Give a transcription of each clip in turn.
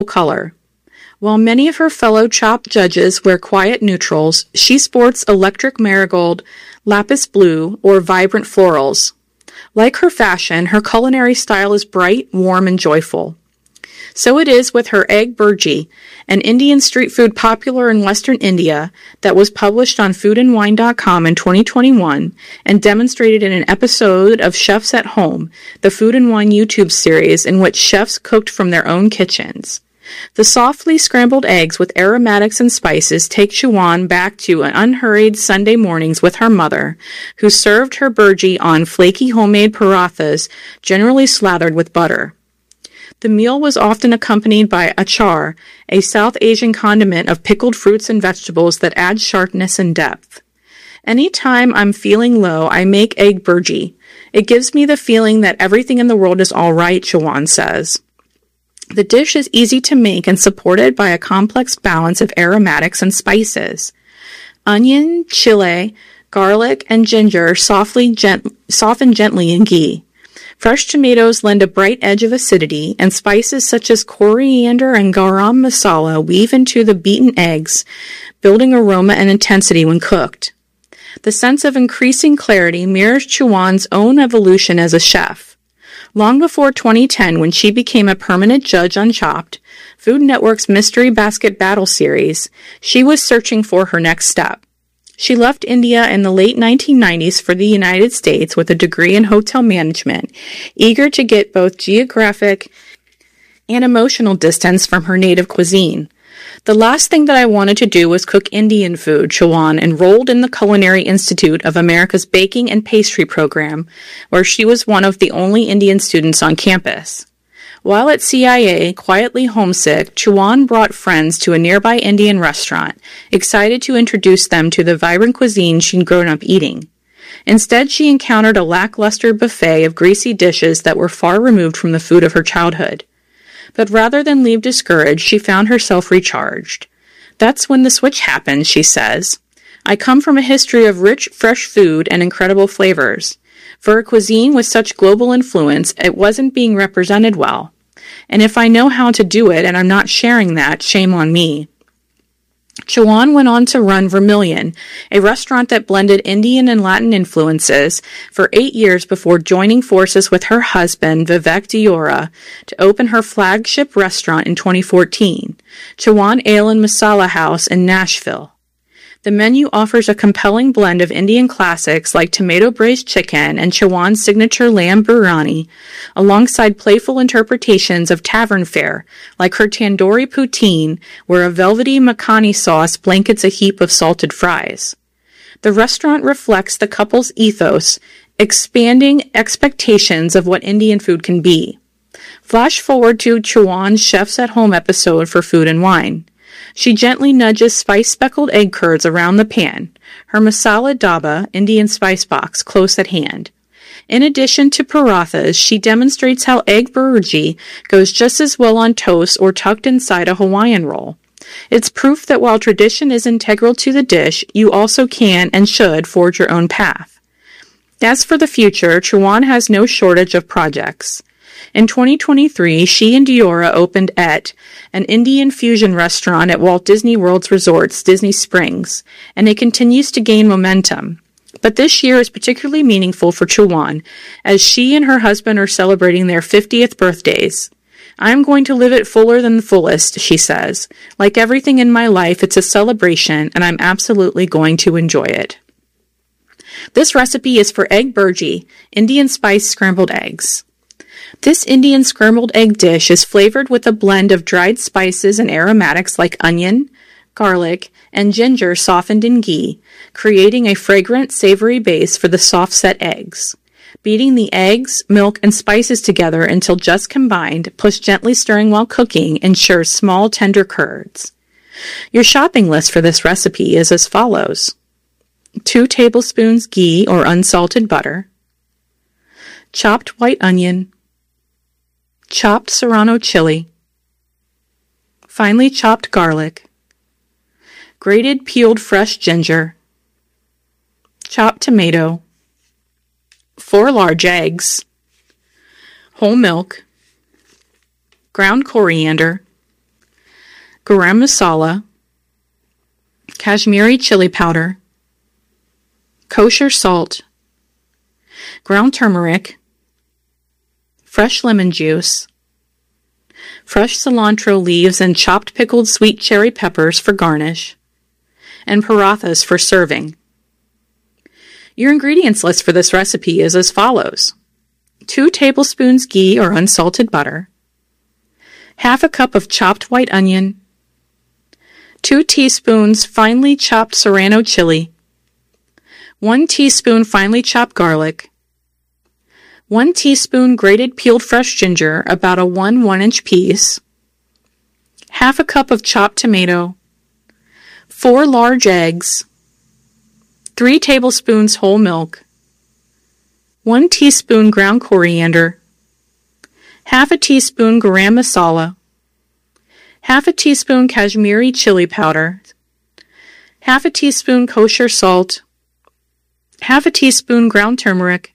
color. While many of her fellow Chopped judges wear quiet neutrals, she sports electric marigold, lapis blue, or vibrant florals. Like her fashion, her culinary style is bright, warm, and joyful. So it is with her egg burji, an Indian street food popular in Western India that was published on foodandwine.com in 2021 and demonstrated in an episode of Chefs at Home, the Food and Wine YouTube series in which chefs cooked from their own kitchens. The softly scrambled eggs with aromatics and spices take Chauhan back to unhurried Sunday mornings with her mother, who served her burji on flaky homemade parathas, generally slathered with butter. The meal was often accompanied by achar, a South Asian condiment of pickled fruits and vegetables that adds sharpness and depth. Anytime I'm feeling low, I make egg burji. It gives me the feeling that everything in the world is all right, Chauhan says. The dish is easy to make and supported by a complex balance of aromatics and spices. Onion, chile, garlic, and ginger soften gently in ghee. Fresh tomatoes lend a bright edge of acidity, and spices such as coriander and garam masala weave into the beaten eggs, building aroma and intensity when cooked. The sense of increasing clarity mirrors Chauhan's own evolution as a chef. Long before 2010, when she became a permanent judge on Chopped, Food Network's Mystery Basket Battle series, she was searching for her next step. She left India in the late 1990s for the United States with a degree in hotel management, eager to get both geographic and emotional distance from her native cuisine. The last thing that I wanted to do was cook Indian food, Chauhan enrolled in the Culinary Institute of America's Baking and Pastry program, where she was one of the only Indian students on campus. While at CIA, quietly homesick, Chauhan brought friends to a nearby Indian restaurant, excited to introduce them to the vibrant cuisine she'd grown up eating. Instead, she encountered a lackluster buffet of greasy dishes that were far removed from the food of her childhood. But rather than leave discouraged, she found herself recharged. That's when the switch happened, she says. I come from a history of rich, fresh food and incredible flavors. For a cuisine with such global influence, it wasn't being represented well. And if I know how to do it and I'm not sharing that, shame on me. Chauhan went on to run Vermilion, a restaurant that blended Indian and Latin influences, for 8 years before joining forces with her husband, Vivek Deora, to open her flagship restaurant in 2014, Chauhan Ale and Masala House in Nashville. The menu offers a compelling blend of Indian classics like tomato braised chicken and Chauhan's signature lamb biryani, alongside playful interpretations of tavern fare like her tandoori poutine, where a velvety makhani sauce blankets a heap of salted fries. The restaurant reflects the couple's ethos, expanding expectations of what Indian food can be. Flash forward to Chauhan's Chefs at Home episode for Food and Wine. She gently nudges spice-speckled egg curds around the pan, her masala daba, Indian spice box, close at hand. In addition to parathas, she demonstrates how egg burji goes just as well on toast or tucked inside a Hawaiian roll. It's proof that while tradition is integral to the dish, you also can and should forge your own path. As for the future, Chauhan has no shortage of projects. In 2023, she and Deora opened an Indian fusion restaurant at Walt Disney World's resorts, Disney Springs, and it continues to gain momentum. But this year is particularly meaningful for Chauhan, as she and her husband are celebrating their 50th birthdays. I'm going to live it fuller than the fullest, she says. Like everything in my life, it's a celebration, and I'm absolutely going to enjoy it. This recipe is for egg burji, Indian spice scrambled eggs. This Indian scrambled egg dish is flavored with a blend of dried spices and aromatics like onion, garlic, and ginger softened in ghee, creating a fragrant, savory base for the soft-set eggs. Beating the eggs, milk, and spices together until just combined, plus gently stirring while cooking, ensures small, tender curds. Your shopping list for this recipe is as follows: 2 tablespoons ghee or unsalted butter, chopped white onion, chopped serrano chili, finely chopped garlic, grated peeled fresh ginger, chopped tomato, 4 large eggs, whole milk, ground coriander, garam masala, Kashmiri chili powder, kosher salt, ground turmeric, fresh lemon juice, fresh cilantro leaves and chopped pickled sweet cherry peppers for garnish, and parathas for serving. Your ingredients list for this recipe is as follows: 2 tablespoons ghee or unsalted butter, half a cup of chopped white onion, 2 teaspoons finely chopped serrano chili, 1 teaspoon finely chopped garlic, 1 teaspoon grated peeled fresh ginger, about a 1/1-inch piece, half a cup of chopped tomato, 4 large eggs, 3 tablespoons whole milk, 1 teaspoon ground coriander, half a teaspoon garam masala, half a teaspoon Kashmiri chili powder, half a teaspoon kosher salt, half a teaspoon ground turmeric,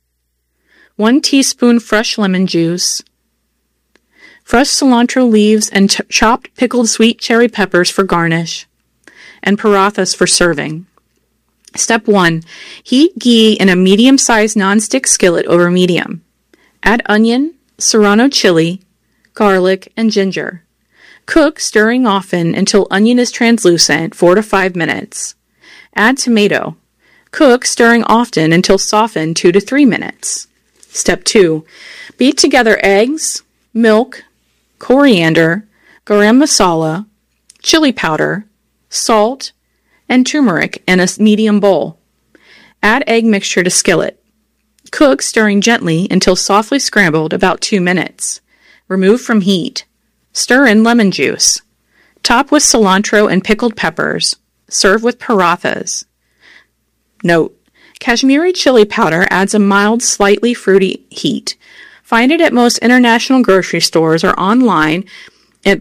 1 teaspoon fresh lemon juice, fresh cilantro leaves and chopped pickled sweet cherry peppers for garnish, and parathas for serving. Step 1. Heat ghee in a medium-sized nonstick skillet over medium. Add onion, serrano chili, garlic, and ginger. Cook, stirring often until onion is translucent, 4 to 5 minutes. Add tomato. Cook, stirring often until softened, 2 to 3 minutes. Step 2. Beat together eggs, milk, coriander, garam masala, chili powder, salt, and turmeric in a medium bowl. Add egg mixture to skillet. Cook, stirring gently until softly scrambled, about 2 minutes. Remove from heat. Stir in lemon juice. Top with cilantro and pickled peppers. Serve with parathas. Note: Kashmiri chili powder adds a mild, slightly fruity heat. Find it at most international grocery stores or online at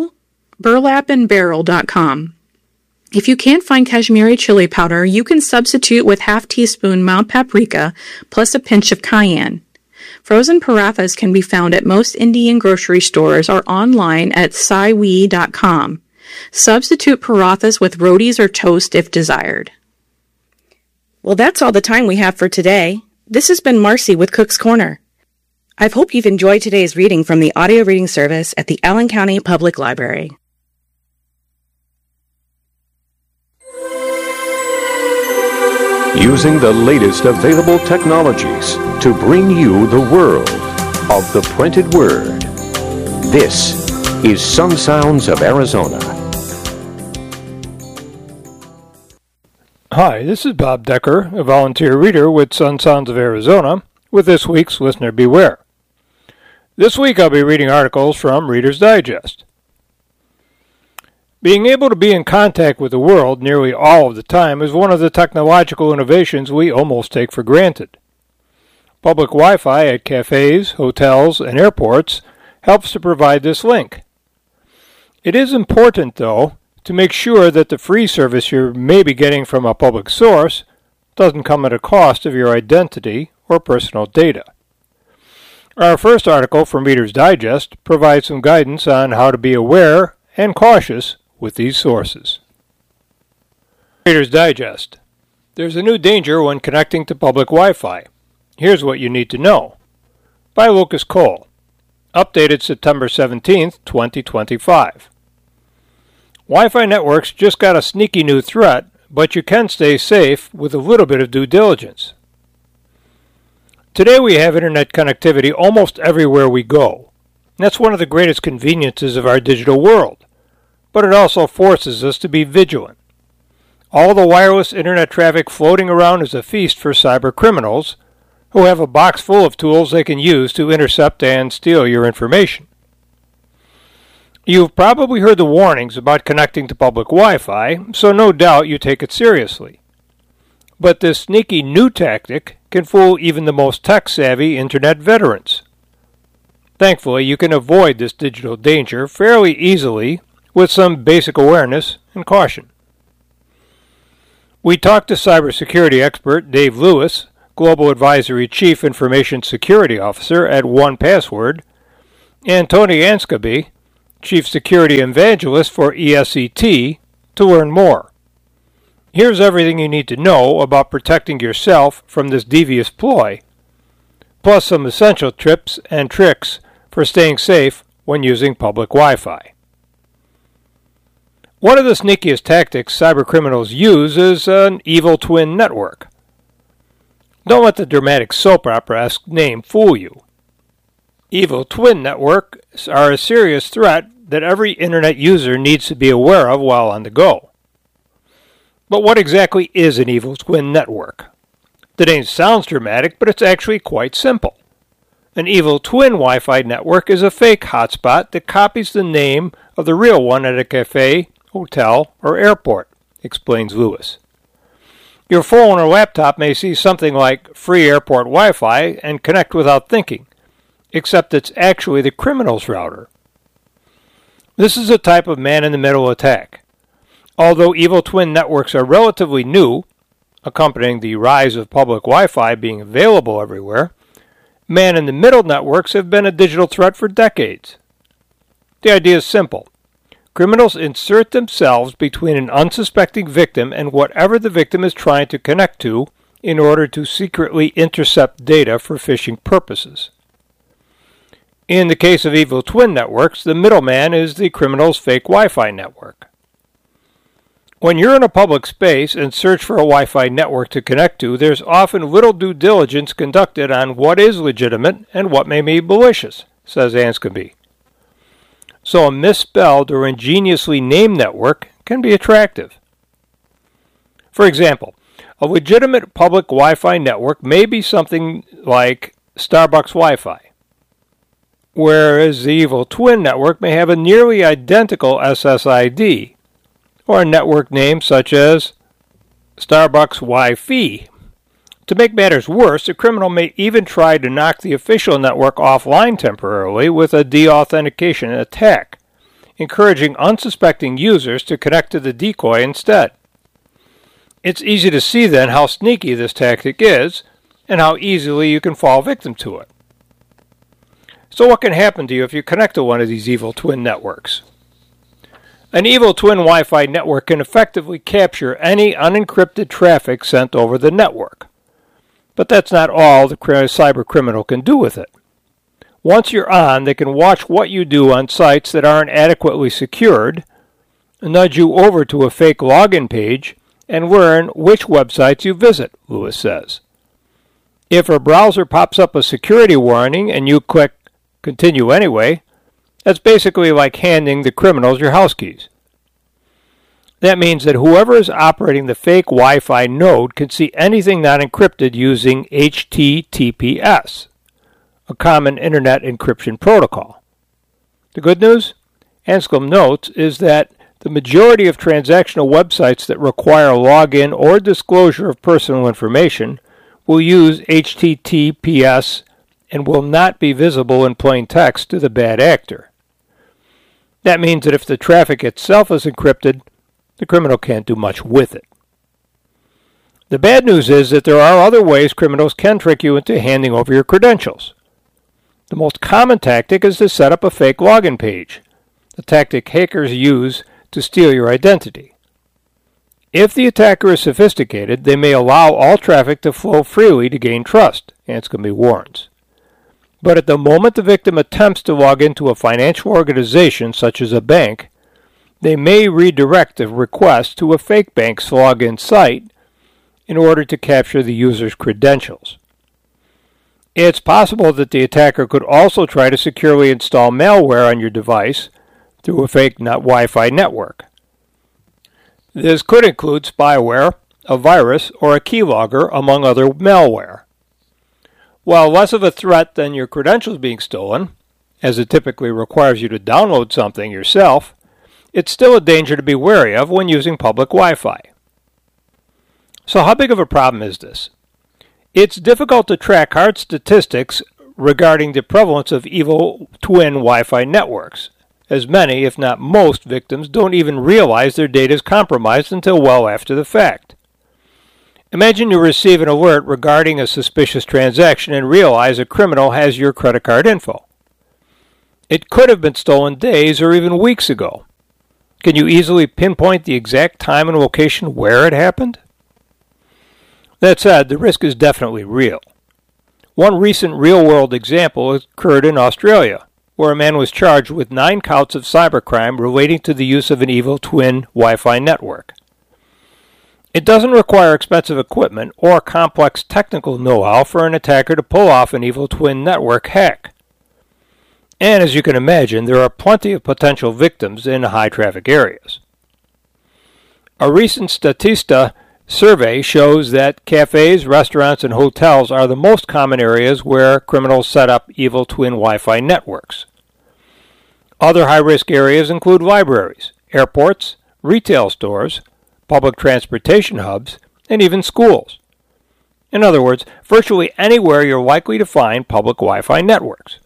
burlapandbarrel.com. If you can't find Kashmiri chili powder, you can substitute with half teaspoon mild paprika plus a pinch of cayenne. Frozen parathas can be found at most Indian grocery stores or online at saiwi.com. Substitute parathas with rotis or toast if desired. Well, that's all the time we have for today. This has been Marcy with Cook's Corner. I hope you've enjoyed today's reading from the audio reading service at the Allen County Public Library. Using the latest available technologies to bring you the world of the printed word. This is Sun Sounds of Arizona. Hi, this is Bob Decker, a volunteer reader with Sun Sounds of Arizona, with this week's Listener Beware. This week I'll be reading articles from Reader's Digest. Being able to be in contact with the world nearly all of the time is one of the technological innovations we almost take for granted. Public Wi-Fi at cafes, hotels, and airports helps to provide this link. It is important, though, to make sure that the free service you may be getting from a public source doesn't come at a cost of your identity or personal data. Our first article from Reader's Digest provides some guidance on how to be aware and cautious with these sources. Reader's Digest. There's a new danger when connecting to public Wi-Fi. Here's what you need to know. By Lucas Cole. Updated September 17, 2025. Wi-Fi networks just got a sneaky new threat, but you can stay safe with a little bit of due diligence. Today we have internet connectivity almost everywhere we go. That's one of the greatest conveniences of our digital world. But it also forces us to be vigilant. All the wireless internet traffic floating around is a feast for cyber criminals, who have a box full of tools they can use to intercept and steal your information. You've probably heard the warnings about connecting to public Wi-Fi, so no doubt you take it seriously. But this sneaky new tactic can fool even the most tech-savvy internet veterans. Thankfully, you can avoid this digital danger fairly easily with some basic awareness and caution. We talked to cybersecurity expert Dave Lewis, Global Advisory Chief Information Security Officer at 1Password, and Tony Anscombe, Chief Security Evangelist for ESET, to learn more. Here's everything you need to know about protecting yourself from this devious ploy, plus some essential tips and tricks for staying safe when using public Wi-Fi. One of the sneakiest tactics cybercriminals use is an evil twin network. Don't let the dramatic soap opera-esque name fool you. Evil twin networks are a serious threat that every internet user needs to be aware of while on the go. But what exactly is an evil twin network? The name sounds dramatic, but it's actually quite simple. An evil twin Wi-Fi network is a fake hotspot that copies the name of the real one at a cafe, hotel, or airport, explains Lewis. Your phone or laptop may see something like free airport Wi-Fi and connect without thinking, except it's actually the criminal's router. This is a type of man-in-the-middle attack. Although evil twin networks are relatively new, accompanying the rise of public Wi-Fi being available everywhere, man-in-the-middle networks have been a digital threat for decades. The idea is simple. Criminals insert themselves between an unsuspecting victim and whatever the victim is trying to connect to in order to secretly intercept data for phishing purposes. In the case of evil twin networks, the middleman is the criminal's fake Wi-Fi network. When you're in a public space and search for a Wi-Fi network to connect to, there's often little due diligence conducted on what is legitimate and what may be malicious, says Anscombe. So a misspelled or ingeniously named network can be attractive. For example, a legitimate public Wi-Fi network may be something like Starbucks Wi-Fi, whereas the evil twin network may have a nearly identical SSID, or a network name such as Starbucks Wi-Fi. To make matters worse, a criminal may even try to knock the official network offline temporarily with a deauthentication attack, encouraging unsuspecting users to connect to the decoy instead. It's easy to see then how sneaky this tactic is and how easily you can fall victim to it. So what can happen to you if you connect to one of these evil twin networks? An evil twin Wi-Fi network can effectively capture any unencrypted traffic sent over the network. But that's not all the cyber criminal can do with it. Once you're on, they can watch what you do on sites that aren't adequately secured, nudge you over to a fake login page, and learn which websites you visit, Lewis says. If a browser pops up a security warning and you click Continue Anyway, that's basically like handing the criminals your house keys. That means that whoever is operating the fake Wi-Fi node can see anything not encrypted using HTTPS, a common internet encryption protocol. The good news, Anscombe notes, is that the majority of transactional websites that require login or disclosure of personal information will use HTTPS and will not be visible in plain text to the bad actor. That means that if the traffic itself is encrypted, the criminal can't do much with it. The bad news is that there are other ways criminals can trick you into handing over your credentials. The most common tactic is to set up a fake login page, a tactic hackers use to steal your identity. If the attacker is sophisticated, they may allow all traffic to flow freely to gain trust, Anscombe warns. But at the moment the victim attempts to log into a financial organization such as a bank, they may redirect the request to a fake bank's login site in order to capture the user's credentials. It's possible that the attacker could also try to securely install malware on your device through a fake Wi-Fi network. This could include spyware, a virus, or a keylogger, among other malware. While less of a threat than your credentials being stolen, as it typically requires you to download something yourself, it's still a danger to be wary of when using public Wi-Fi. So how big of a problem is this? It's difficult to track hard statistics regarding the prevalence of evil twin Wi-Fi networks, as many, if not most, victims don't even realize their data is compromised until well after the fact. Imagine you receive an alert regarding a suspicious transaction and realize a criminal has your credit card info. It could have been stolen days or even weeks ago. Can you easily pinpoint the exact time and location where it happened? That said, the risk is definitely real. One recent real-world example occurred in Australia, where a man was charged with 9 counts of cybercrime relating to the use of an evil twin Wi-Fi network. It doesn't require expensive equipment or complex technical know-how for an attacker to pull off an evil twin network hack. And as you can imagine, there are plenty of potential victims in high-traffic areas. A recent Statista survey shows that cafes, restaurants, and hotels are the most common areas where criminals set up evil twin Wi-Fi networks. Other high-risk areas include libraries, airports, retail stores, public transportation hubs, and even schools. In other words, virtually anywhere you're likely to find public Wi-Fi networks.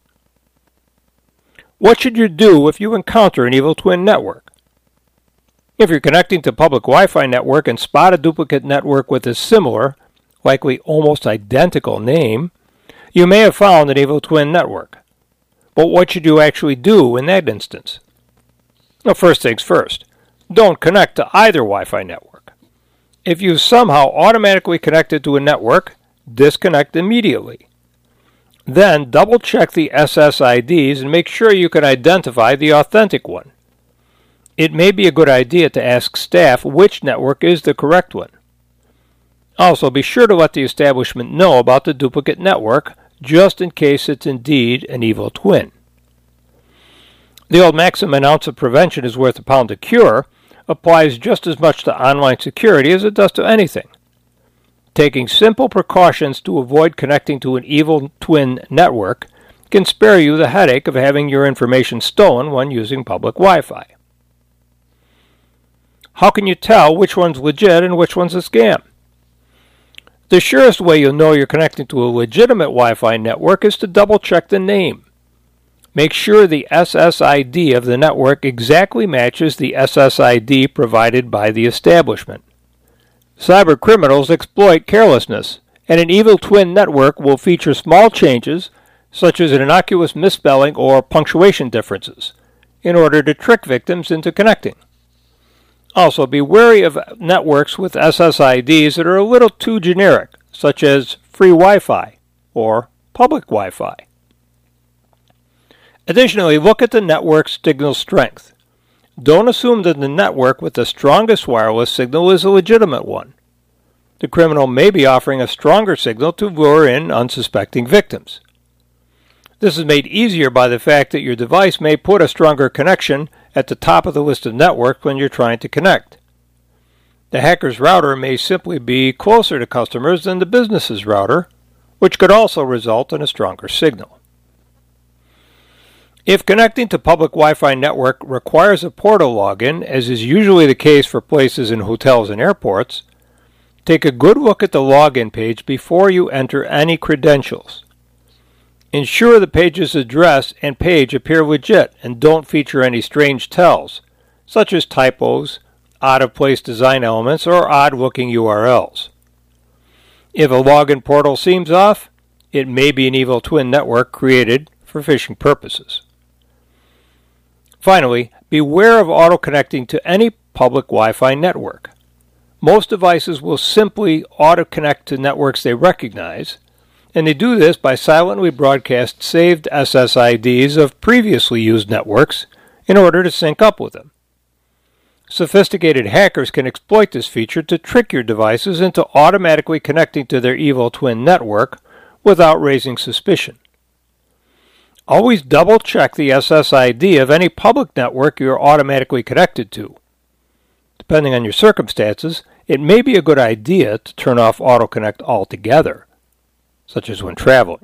What should you do if you encounter an evil twin network? If you're connecting to public Wi-Fi network and spot a duplicate network with a similar, likely almost identical name, you may have found an evil twin network. But what should you actually do in that instance? Well, first things first. Don't connect to either Wi-Fi network. If you somehow automatically connected to a network, disconnect immediately. Then double-check the SSIDs and make sure you can identify the authentic one. It may be a good idea to ask staff which network is the correct one. Also, be sure to let the establishment know about the duplicate network, just in case it's indeed an evil twin. The old maxim, an ounce of prevention is worth a pound of cure, applies just as much to online security as it does to anything. Taking simple precautions to avoid connecting to an evil twin network can spare you the headache of having your information stolen when using public Wi-Fi. How can you tell which one's legit and which one's a scam? The surest way you'll know you're connecting to a legitimate Wi-Fi network is to double-check the name. Make sure the SSID of the network exactly matches the SSID provided by the establishment. Cyber criminals exploit carelessness, and an evil twin network will feature small changes, such as an innocuous misspelling or punctuation differences, in order to trick victims into connecting. Also, be wary of networks with SSIDs that are a little too generic, such as free Wi-Fi or public Wi-Fi. Additionally, look at the network's signal strength. Don't assume that the network with the strongest wireless signal is a legitimate one. The criminal may be offering a stronger signal to lure in unsuspecting victims. This is made easier by the fact that your device may put a stronger connection at the top of the list of networks when you're trying to connect. The hacker's router may simply be closer to customers than the business's router, which could also result in a stronger signal. If connecting to public Wi-Fi network requires a portal login, as is usually the case for places in hotels and airports, take a good look at the login page before you enter any credentials. Ensure the page's address and page appear legit and don't feature any strange tells, such as typos, out-of-place design elements, or odd-looking URLs. If a login portal seems off, it may be an evil twin network created for phishing purposes. Finally, beware of auto-connecting to any public Wi-Fi network. Most devices will simply auto-connect to networks they recognize, and they do this by silently broadcast saved SSIDs of previously used networks in order to sync up with them. Sophisticated hackers can exploit this feature to trick your devices into automatically connecting to their evil twin network without raising suspicion. Always double-check the SSID of any public network you are automatically connected to. Depending on your circumstances, it may be a good idea to turn off AutoConnect altogether, such as when traveling.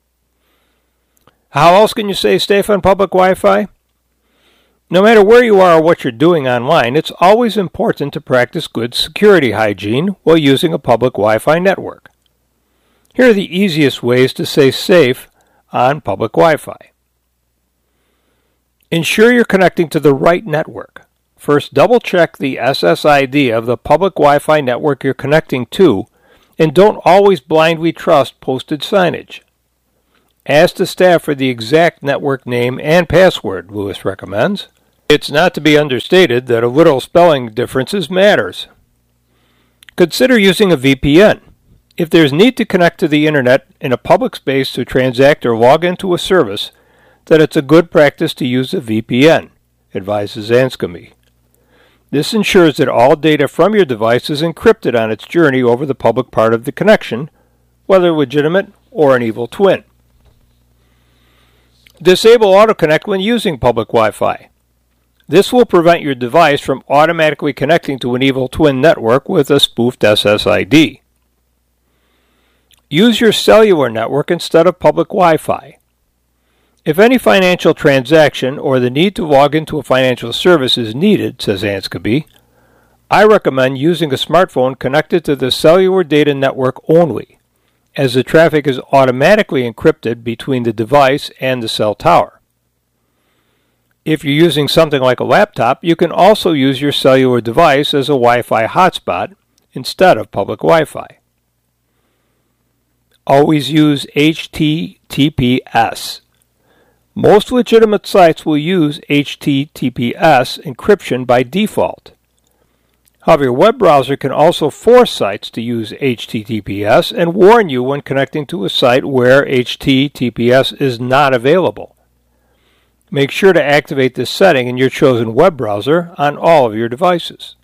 How else can you stay safe on public Wi-Fi? No matter where you are or what you're doing online, it's always important to practice good security hygiene while using a public Wi-Fi network. Here are the easiest ways to stay safe on public Wi-Fi. Ensure you're connecting to the right network. First, double-check the SSID of the public Wi-Fi network you're connecting to, and don't always blindly trust posted signage. Ask the staff for the exact network name and password, Lewis recommends. It's not to be understated that a little spelling differences matters. Consider using a VPN. If there's need to connect to the internet in a public space to transact or log into a service, then it's a good practice to use a VPN, advises Anscombe. This ensures that all data from your device is encrypted on its journey over the public part of the connection, whether legitimate or an evil twin. Disable AutoConnect when using public Wi-Fi. This will prevent your device from automatically connecting to an evil twin network with a spoofed SSID. Use your cellular network instead of public Wi-Fi. If any financial transaction or the need to log into a financial service is needed, says Anscombe, I recommend using a smartphone connected to the cellular data network only, as the traffic is automatically encrypted between the device and the cell tower. If you're using something like a laptop, you can also use your cellular device as a Wi-Fi hotspot instead of public Wi-Fi. Always use HTTPS. Most legitimate sites will use HTTPS encryption by default. However, your web browser can also force sites to use HTTPS and warn you when connecting to a site where HTTPS is not available. Make sure to activate this setting in your chosen web browser on all of your devices.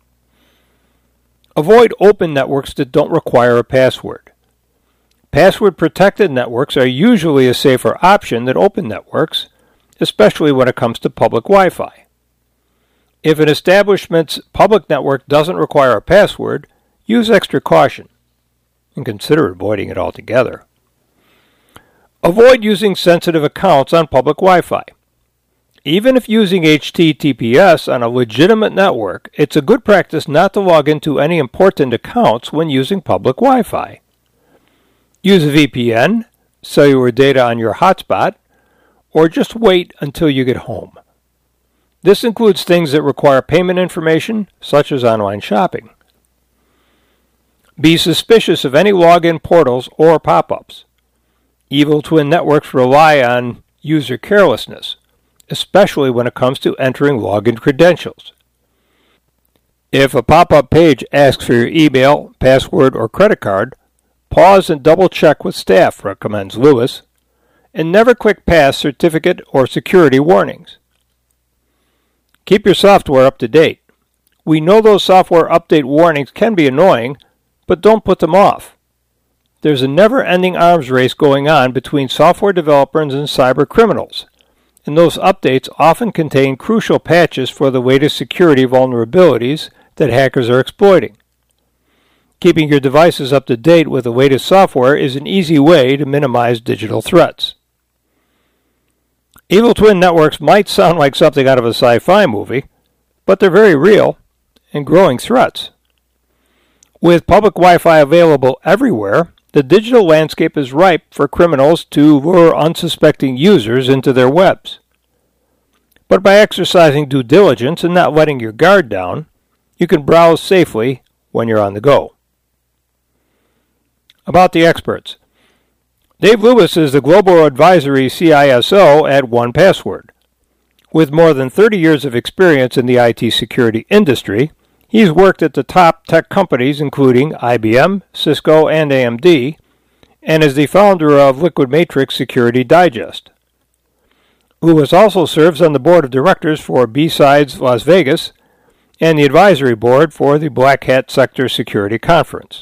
Avoid open networks that don't require a password. Password-protected networks are usually a safer option than open networks, especially when it comes to public Wi-Fi. If an establishment's public network doesn't require a password, use extra caution and consider avoiding it altogether. Avoid using sensitive accounts on public Wi-Fi. Even if using HTTPS on a legitimate network, it's a good practice not to log into any important accounts when using public Wi-Fi. Use a VPN, cellular data on your hotspot, or just wait until you get home. This includes things that require payment information, such as online shopping. Be suspicious of any login portals or pop-ups. Evil twin networks rely on user carelessness, especially when it comes to entering login credentials. If a pop-up page asks for your email, password, or credit card, pause and double-check with staff, recommends Lewis, and never click past certificate or security warnings. Keep your software up to date. We know those software update warnings can be annoying, but don't put them off. There's a never-ending arms race going on between software developers and cyber criminals, and those updates often contain crucial patches for the latest security vulnerabilities that hackers are exploiting. Keeping your devices up to date with the latest software is an easy way to minimize digital threats. Evil twin networks might sound like something out of a sci-fi movie, but they're very real and growing threats. With public Wi-Fi available everywhere, the digital landscape is ripe for criminals to lure unsuspecting users into their webs. But by exercising due diligence and not letting your guard down, you can browse safely when you're on the go. About the experts. Dave Lewis is the Global Advisory CISO at 1Password. With more than 30 years of experience in the IT security industry, he's worked at the top tech companies including IBM, Cisco, and AMD, and is the founder of Liquid Matrix Security Digest. Lewis also serves on the board of directors for B-Sides Las Vegas and the advisory board for the Black Hat Sector Security Conference.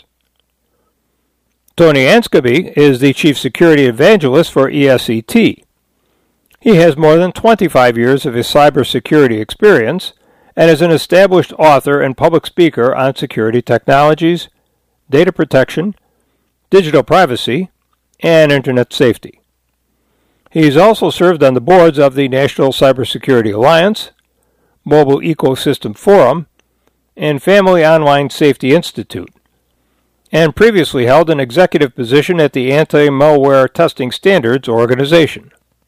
Tony Anscombe is the chief security evangelist for ESET. He has more than 25 years of his cybersecurity experience and is an established author and public speaker on security technologies, data protection, digital privacy, and internet safety. He's also served on the boards of the National Cybersecurity Alliance, Mobile Ecosystem Forum, and Family Online Safety Institute, and previously held an executive position at the Anti-Malware Testing Standards Organization.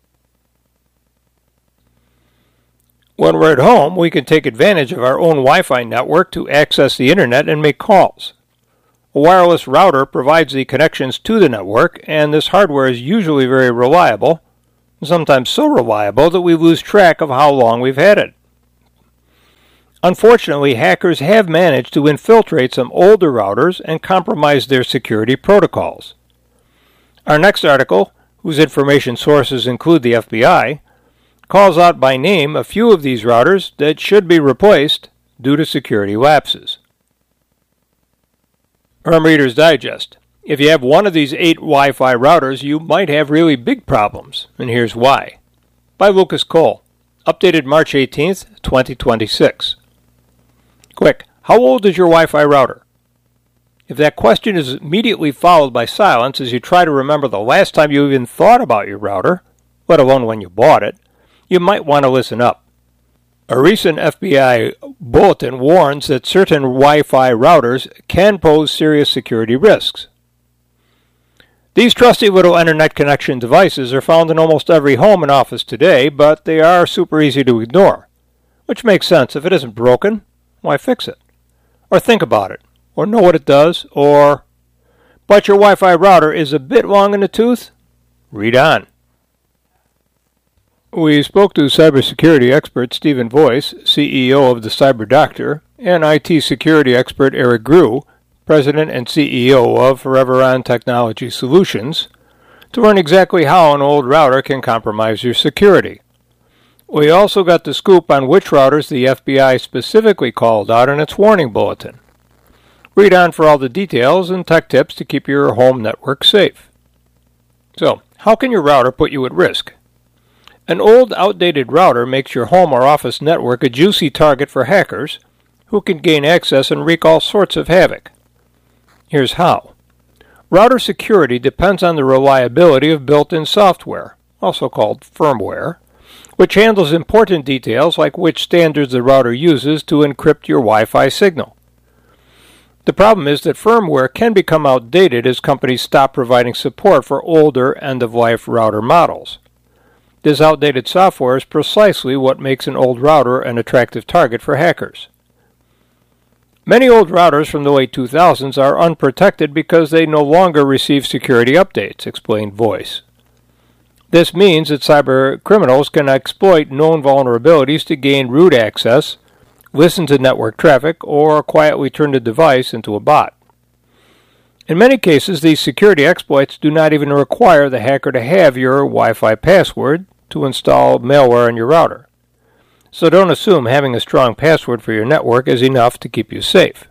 When we're at home, we can take advantage of our own Wi-Fi network to access the internet and make calls. A wireless router provides the connections to the network, and this hardware is usually very reliable, sometimes so reliable that we lose track of how long we've had it. Unfortunately, hackers have managed to infiltrate some older routers and compromise their security protocols. Our next article, whose information sources include the FBI, calls out by name a few of these routers that should be replaced due to security lapses. From Reader's Digest. If you have one of these 8 Wi-Fi routers, you might have really big problems, and here's why. By Lucas Cole. Updated March 18th, 2026. Quick, how old is your Wi-Fi router? If that question is immediately followed by silence as you try to remember the last time you even thought about your router, let alone when you bought it, you might want to listen up. A recent FBI bulletin warns that certain Wi-Fi routers can pose serious security risks. These trusty little internet connection devices are found in almost every home and office today, but they are super easy to ignore. Which makes sense. If it isn't broken, why fix it? Or think about it, or know what it does, but your Wi-Fi router is a bit long in the tooth? Read on. We spoke to cybersecurity expert Stephen Voice, CEO of the Cyber Doctor, and IT security expert Eric Grew, President and CEO of Foreveron Technology Solutions, to learn exactly how an old router can compromise your security. We also got the scoop on which routers the FBI specifically called out in its warning bulletin. Read on for all the details and tech tips to keep your home network safe. So, how can your router put you at risk? An old, outdated router makes your home or office network a juicy target for hackers who can gain access and wreak all sorts of havoc. Here's how. Router security depends on the reliability of built-in software, also called firmware, which handles important details like which standards the router uses to encrypt your Wi-Fi signal. The problem is that firmware can become outdated as companies stop providing support for older end-of-life router models. This outdated software is precisely what makes an old router an attractive target for hackers. Many old routers from the late 2000s are unprotected because they no longer receive security updates, explained Voice. This means that cyber criminals can exploit known vulnerabilities to gain root access, listen to network traffic, or quietly turn the device into a bot. In many cases, these security exploits do not even require the hacker to have your Wi-Fi password to install malware on your router. So don't assume having a strong password for your network is enough to keep you safe.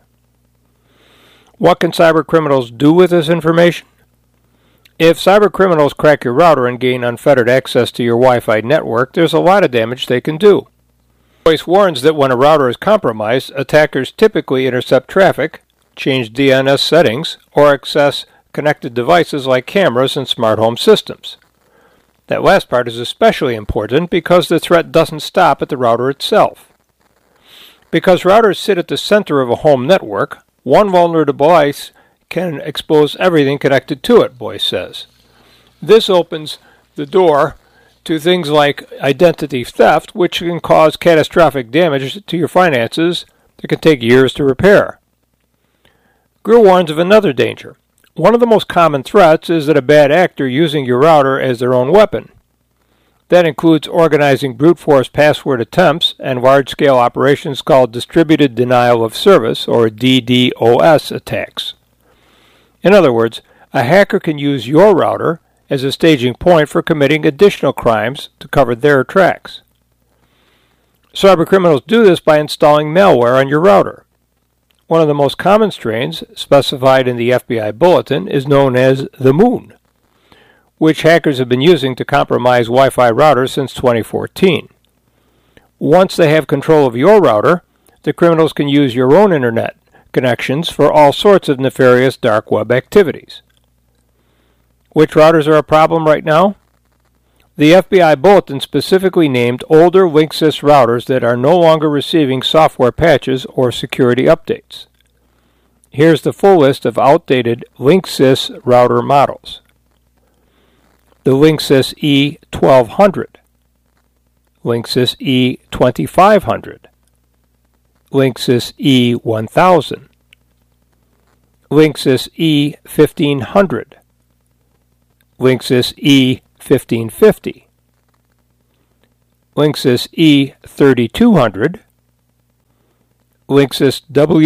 What can cyber criminals do with this information? If cyber criminals crack your router and gain unfettered access to your Wi-Fi network, there's a lot of damage they can do. Voice warns that when a router is compromised, attackers typically intercept traffic, change DNS settings, or access connected devices like cameras and smart home systems. That last part is especially important because the threat doesn't stop at the router itself. Because routers sit at the center of a home network, one vulnerable device can expose everything connected to it, Voice says. This opens the door to things like identity theft, which can cause catastrophic damage to your finances that can take years to repair. Grew warns of another danger. One of the most common threats is that a bad actor using your router as their own weapon. That includes organizing brute force password attempts and large-scale operations called distributed denial of service, or DDoS attacks. In other words, a hacker can use your router as a staging point for committing additional crimes to cover their tracks. Cybercriminals do this by installing malware on your router. One of the most common strains, specified in the FBI bulletin, is known as the Moon, which hackers have been using to compromise Wi-Fi routers since 2014. Once they have control of your router, the criminals can use your own internet connections for all sorts of nefarious dark web activities. Which routers are a problem right now? The FBI bulletin specifically named older Linksys routers that are no longer receiving software patches or security updates. Here's the full list of outdated Linksys router models. The Linksys E1200, Linksys E2500, Linksys E1000, Linksys E1500, Linksys E1550, Linksys E3200, Linksys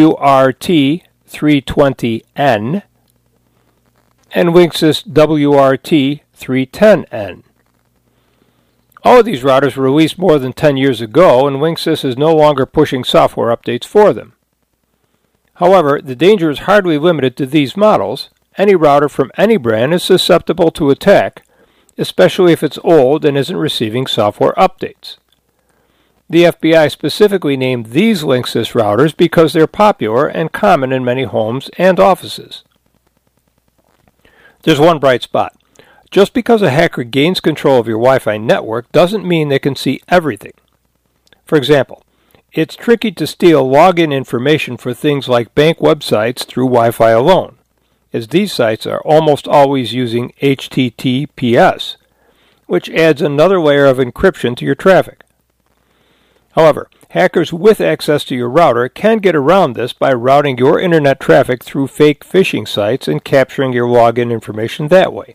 WRT320N, and Linksys WRT310N. All of these routers were released more than 10 years ago, and Linksys is no longer pushing software updates for them. However, the danger is hardly limited to these models. Any router from any brand is susceptible to attack, especially if it's old and isn't receiving software updates. The FBI specifically named these Linksys routers because they're popular and common in many homes and offices. There's one bright spot. Just because a hacker gains control of your Wi-Fi network doesn't mean they can see everything. For example, it's tricky to steal login information for things like bank websites through Wi-Fi alone, as these sites are almost always using HTTPS, which adds another layer of encryption to your traffic. However, hackers with access to your router can get around this by routing your internet traffic through fake phishing sites and capturing your login information that way.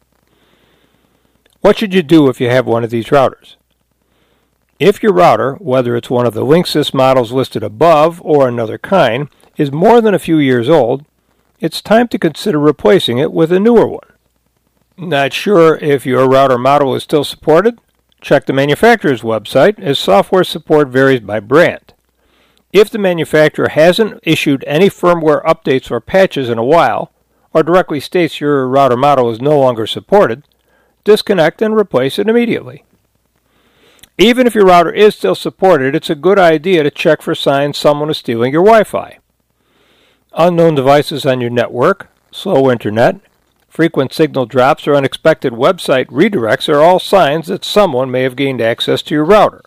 What should you do if you have one of these routers? If your router, whether it's one of the Linksys models listed above or another kind, is more than a few years old, it's time to consider replacing it with a newer one. Not sure if your router model is still supported? Check the manufacturer's website, as software support varies by brand. If the manufacturer hasn't issued any firmware updates or patches in a while, or directly states your router model is no longer supported, disconnect and replace it immediately. Even if your router is still supported, it's a good idea to check for signs someone is stealing your Wi-Fi. Unknown devices on your network, slow internet, frequent signal drops, or unexpected website redirects are all signs that someone may have gained access to your router.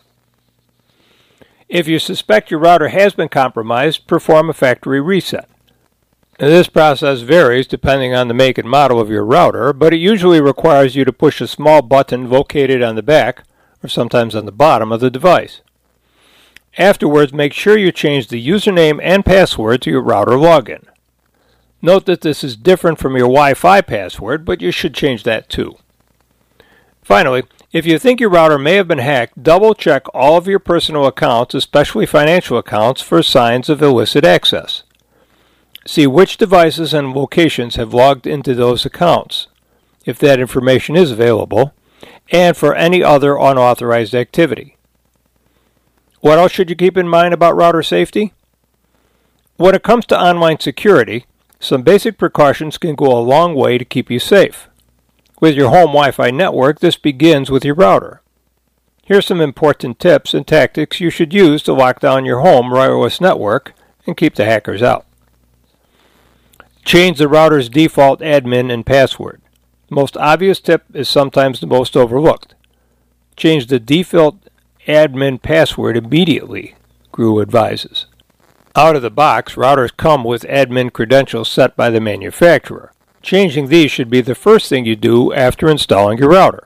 If you suspect your router has been compromised, perform a factory reset. This process varies depending on the make and model of your router, but it usually requires you to push a small button located on the back, or sometimes on the bottom of the device. Afterwards, make sure you change the username and password to your router login. Note that this is different from your Wi-Fi password, but you should change that too. Finally, if you think your router may have been hacked, double-check all of your personal accounts, especially financial accounts, for signs of illicit access. See which devices and locations have logged into those accounts, if that information is available, and for any other unauthorized activity. What else should you keep in mind about router safety? When it comes to online security, some basic precautions can go a long way to keep you safe. With your home Wi-Fi network, this begins with your router. Here's some important tips and tactics you should use to lock down your home wireless network and keep the hackers out. Change the router's default admin and password. The most obvious tip is sometimes the most overlooked. Change the default admin password immediately, GRU advises. Out of the box, routers come with admin credentials set by the manufacturer. Changing these should be the first thing you do after installing your router.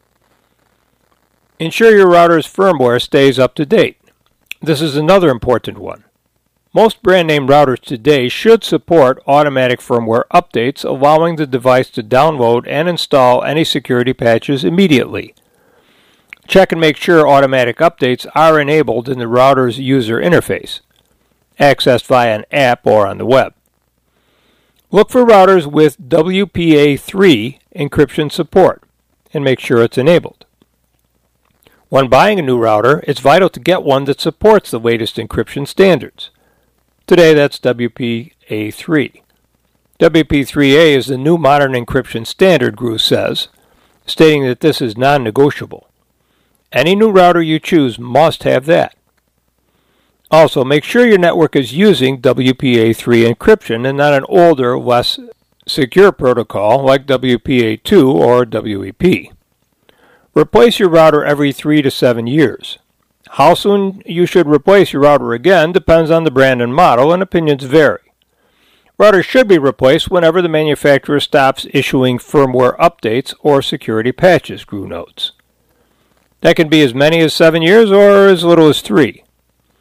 Ensure your router's firmware stays up to date. This is another important one. Most brand name routers today should support automatic firmware updates, allowing the device to download and install any security patches immediately. Check and make sure automatic updates are enabled in the router's user interface, accessed via an app or on the web. Look for routers with WPA3 encryption support and make sure it's enabled. When buying a new router, it's vital to get one that supports the latest encryption standards. Today, that's WPA3. WP3A is the new modern encryption standard, GRU says, stating that this is non-negotiable. Any new router you choose must have that. Also, make sure your network is using WPA3 encryption and not an older, less secure protocol like WPA2 or WEP. Replace your router every 3 to 7 years. How soon you should replace your router again depends on the brand and model, and opinions vary. Routers should be replaced whenever the manufacturer stops issuing firmware updates or security patches, GRU notes. That can be as many as 7 years or as little as 3.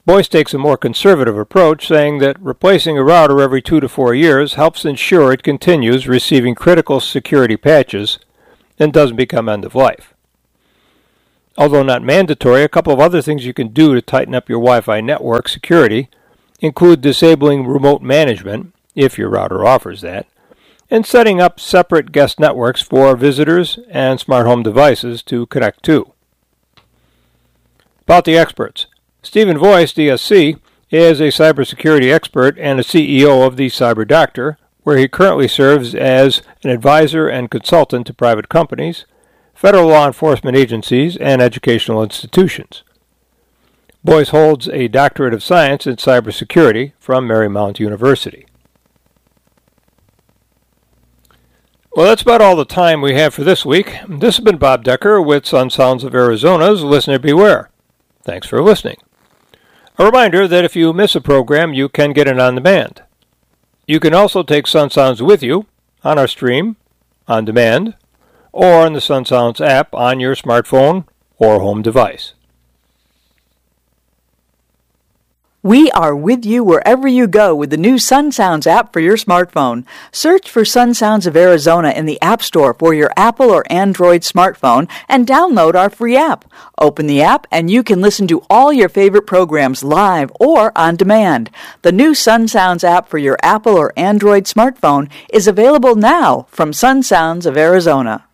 Boyce takes a more conservative approach, saying that replacing a router every 2 to 4 years helps ensure it continues receiving critical security patches and doesn't become end of life. Although not mandatory, a couple of other things you can do to tighten up your Wi-Fi network security include disabling remote management, if your router offers that, and setting up separate guest networks for visitors and smart home devices to connect to. About the experts. Stephen Voice, DSC, is a cybersecurity expert and a CEO of the Cyber Doctor, where he currently serves as an advisor and consultant to private companies, federal law enforcement agencies, and educational institutions. Boyce holds a Doctorate of Science in Cybersecurity from Marymount University. Well, that's about all the time we have for this week. This has been Bob Decker with Sun Sounds of Arizona's Listener Beware. Thanks for listening. A reminder that if you miss a program, you can get it on demand. You can also take Sun Sounds with you on our stream, on demand, or on the Sun Sounds app on your smartphone or home device. We are with you wherever you go with the new Sun Sounds app for your smartphone. Search for Sun Sounds of Arizona in the App Store for your Apple or Android smartphone and download our free app. Open the app and you can listen to all your favorite programs live or on demand. The new Sun Sounds app for your Apple or Android smartphone is available now from Sun Sounds of Arizona.